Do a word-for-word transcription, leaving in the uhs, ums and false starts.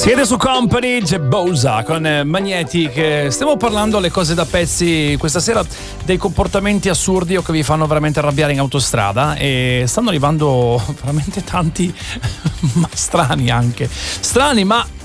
Siete su Company, c'è Bowser con Magnetic. Stiamo parlando alle cose da pezzi questa sera, dei comportamenti assurdi o che vi fanno veramente arrabbiare in autostrada, e stanno arrivando veramente tanti ma strani anche strani ma